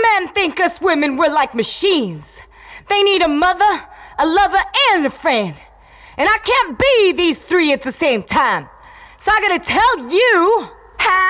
men think us women were like machines. They need a mother, a lover, and a friend. And I can't be these three at the same time. So I gotta tell you how